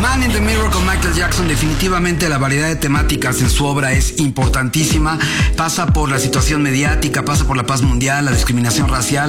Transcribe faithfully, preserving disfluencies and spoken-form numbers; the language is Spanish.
Man in the Mirror con Michael Jackson, definitivamente la variedad de temáticas en su obra es importantísima. Pasa por la situación mediática, pasa por la paz mundial, la discriminación racial,